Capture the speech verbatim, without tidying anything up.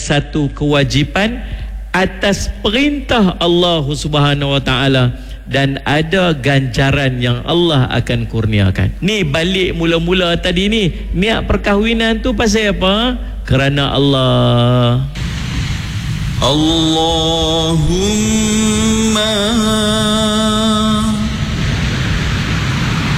satu kewajipan atas perintah Allah Subhanahu wa taala, dan ada ganjaran yang Allah akan kurniakan. Ni balik mula-mula tadi ni, niat perkahwinan tu pasal apa? Kerana Allah. Allah